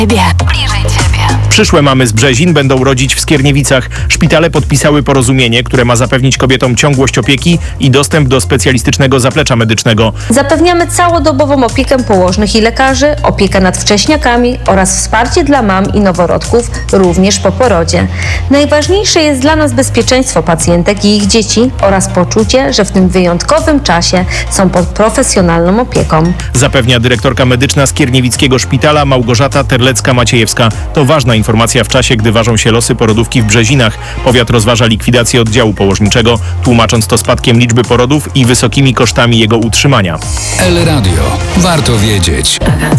Bliżej ciebie. Przyszłe mamy z Brzezin będą rodzić w Skierniewicach. Szpitale podpisały porozumienie, które ma zapewnić kobietom ciągłość opieki i dostęp do specjalistycznego zaplecza medycznego. Zapewniamy całodobową opiekę położnych i lekarzy, opiekę nad wcześniakami oraz wsparcie dla mam i noworodków również po porodzie. Najważniejsze jest dla nas bezpieczeństwo pacjentek i ich dzieci oraz poczucie, że w tym wyjątkowym czasie są pod profesjonalną opieką. Zapewnia dyrektorka medyczna Skierniewickiego Szpitala Małgorzata Terlecka-Maciejewska. To ważna informacja w czasie, gdy ważą się losy porodówki w Brzezinach. Powiat rozważa likwidację oddziału położniczego, tłumacząc to spadkiem liczby porodów i wysokimi kosztami jego utrzymania. El Radio. Warto wiedzieć.